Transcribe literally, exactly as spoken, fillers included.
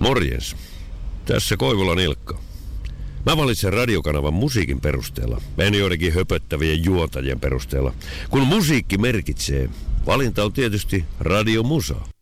Morjens. Tässä Koivulan Ilkka. Mä valitsen radiokanavan musiikin perusteella, en joidenkin höpöttävien juontajien perusteella. Kun musiikki merkitsee, valinta on tietysti radiomusa.